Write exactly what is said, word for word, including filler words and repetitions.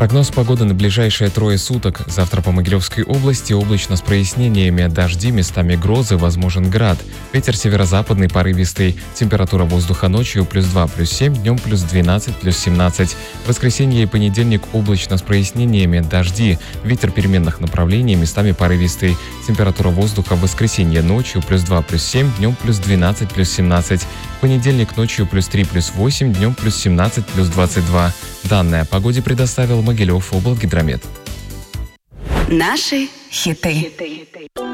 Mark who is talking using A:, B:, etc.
A: Прогноз погоды на ближайшие трое суток. Завтра по Могилевской области облачно с прояснениями, дожди, местами грозы, возможен град. Ветер северо-западный порывистый. Температура воздуха ночью плюс два, плюс семь, днем плюс двенадцать, плюс семнадцать. Воскресенье и понедельник облачно с прояснениями, дожди. Ветер переменных направлений, местами порывистый. Температура воздуха в воскресенье ночью плюс два, плюс семь, днем плюс двенадцать, плюс семнадцать. Понедельник ночью плюс три, плюс восемь, днем плюс семнадцать, плюс двадцать два. Данные о погоде предоставил Могилев облгидромет.
B: Наши хиты.